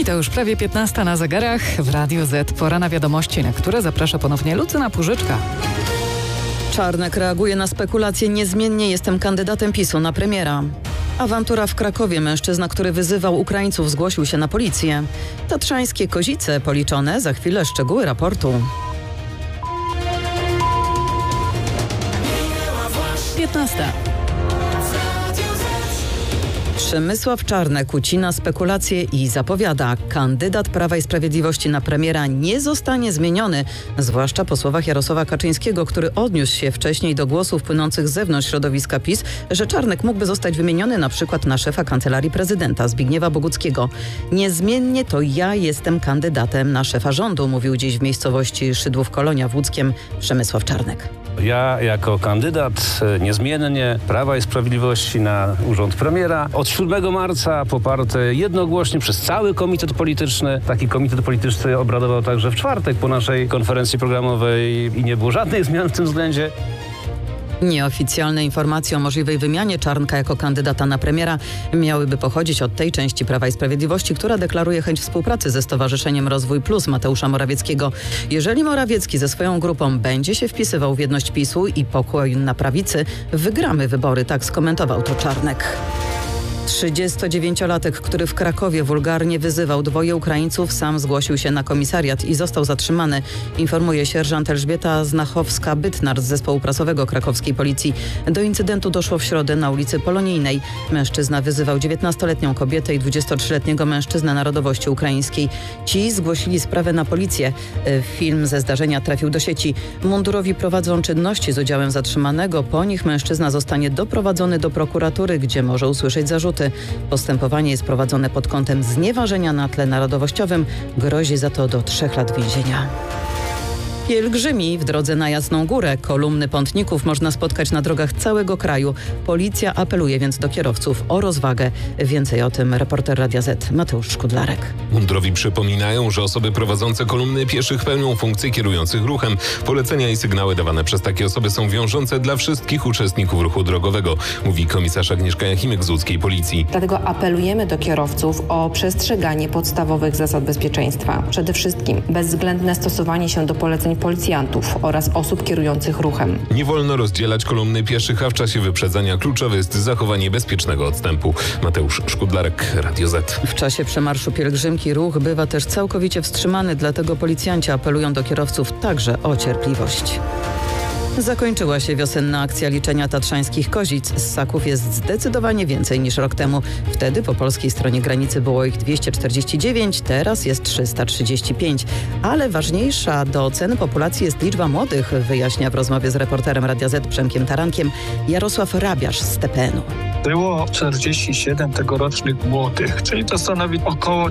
I to już prawie 15 na zegarach w Radiu Z. Pora na wiadomości, na które zaprasza ponownie Lucyna Płużyczka. Czarnek reaguje na spekulacje. Niezmiennie jestem kandydatem PiS-u na premiera. Awantura w Krakowie. Mężczyzna, który wyzywał Ukraińców, zgłosił się na policję. Tatrzańskie kozice policzone. Za chwilę szczegóły raportu. 15. Przemysław Czarnek ucina spekulacje i zapowiada: kandydat Prawa i Sprawiedliwości na premiera nie zostanie zmieniony, zwłaszcza po słowach Jarosława Kaczyńskiego, który odniósł się wcześniej do głosów płynących z zewnątrz środowiska PiS, że Czarnek mógłby zostać wymieniony na przykład na szefa Kancelarii Prezydenta Zbigniewa Boguckiego. Niezmiennie to ja jestem kandydatem na szefa rządu, mówił dziś w miejscowości Szydłów-Kolonia w Łódzkiem Przemysław Czarnek. Ja jako kandydat niezmiennie Prawa i Sprawiedliwości na urząd premiera od 7 marca poparty jednogłośnie przez cały komitet polityczny. Taki komitet polityczny obradował także w czwartek po naszej konferencji programowej i nie było żadnych zmian w tym względzie. Nieoficjalne informacje o możliwej wymianie Czarnka jako kandydata na premiera miałyby pochodzić od tej części Prawa i Sprawiedliwości, która deklaruje chęć współpracy ze Stowarzyszeniem Rozwój Plus Mateusza Morawieckiego. Jeżeli Morawiecki ze swoją grupą będzie się wpisywał w jedność PiS-u i pokój na prawicy, wygramy wybory, tak skomentował to Czarnek. 39-latek, który w Krakowie wulgarnie wyzywał dwoje Ukraińców, sam zgłosił się na komisariat i został zatrzymany, informuje sierżant Elżbieta Znachowska-Bytnar z zespołu prasowego krakowskiej policji. Do incydentu doszło w środę na ulicy Polonijnej. Mężczyzna wyzywał 19-letnią kobietę i 23-letniego mężczyznę narodowości ukraińskiej. Ci zgłosili sprawę na policję. Film ze zdarzenia trafił do sieci. Mundurowi prowadzą czynności z udziałem zatrzymanego. Po nich mężczyzna zostanie doprowadzony do prokuratury, gdzie może usłyszeć zarzuty. Postępowanie jest prowadzone pod kątem znieważenia na tle narodowościowym. Grozi za to do 3 lat więzienia. Pielgrzymi w drodze na Jasną Górę. Kolumny pątników można spotkać na drogach całego kraju. Policja apeluje więc do kierowców o rozwagę. Więcej o tym reporter Radia Z Mateusz Szkudlarek. Mundurowi przypominają, że osoby prowadzące kolumny pieszych pełnią funkcje kierujących ruchem. Polecenia i sygnały dawane przez takie osoby są wiążące dla wszystkich uczestników ruchu drogowego, mówi komisarz Agnieszka Jachimek z łódzkiej policji. Dlatego apelujemy do kierowców o przestrzeganie podstawowych zasad bezpieczeństwa. Przede wszystkim bezwzględne stosowanie się do poleceń policjantów oraz osób kierujących ruchem. Nie wolno rozdzielać kolumny pieszych, a w czasie wyprzedzania kluczowe jest zachowanie bezpiecznego odstępu. Mateusz Szkudlarek, Radio Z. W czasie przemarszu pielgrzymki ruch bywa też całkowicie wstrzymany, dlatego policjanci apelują do kierowców także o cierpliwość. Zakończyła się wiosenna akcja liczenia tatrzańskich kozic. Ssaków jest zdecydowanie więcej niż rok temu. Wtedy po polskiej stronie granicy było ich 249, teraz jest 335. Ale ważniejsza do oceny populacji jest liczba młodych, wyjaśnia w rozmowie z reporterem Radia Z Przemkiem Tarankiem Jarosław Rabiarz z TPN-u. Było 47 tegorocznych młodych, czyli to stanowi około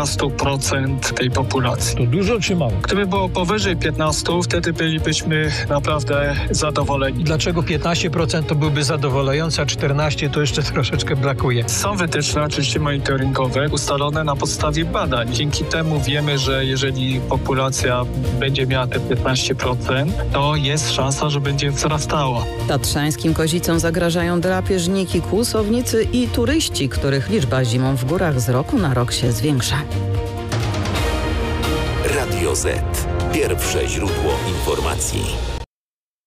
14% tej populacji. To dużo czy mało? Gdyby było powyżej 15, wtedy bylibyśmy naprawdę zadowoleni. Dlaczego 15% to byłby zadowalające, a 14% to jeszcze troszeczkę brakuje? Są wytyczne oczywiście monitoringowe ustalone na podstawie badań. Dzięki temu wiemy, że jeżeli populacja będzie miała te 15%, to jest szansa, że będzie wzrastała. Tatrzańskim kozicom zagrażają drapieżniki, kłusownicy i turyści, których liczba zimą w górach z roku na rok się zwiększa. Radio Z. Pierwsze źródło informacji.